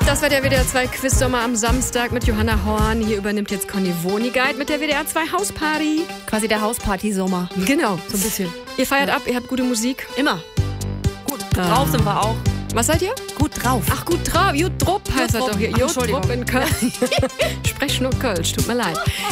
Das war der WDR 2 Quiz-Sommer am Samstag mit Johanna Horn. Hier übernimmt jetzt Conny Wonigkeit mit der WDR 2 Hausparty. Quasi der Hausparty-Sommer. Genau, so ein bisschen. Ihr feiert ab, ihr habt gute Musik. Immer. Gut drauf sind wir auch. Was seid ihr? Gut drauf. Ach, gut drauf. Jut Drupp heißt das doch hier. Jut Entschuldigung. Drupp in Köln. Sprech nur Kölsch, tut mir leid.